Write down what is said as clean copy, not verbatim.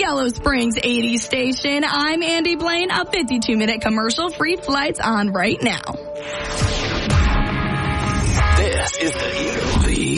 Yellow Springs 80 station. I'm Andy Blaine. A 52-minute commercial-free flight's on right now. This is the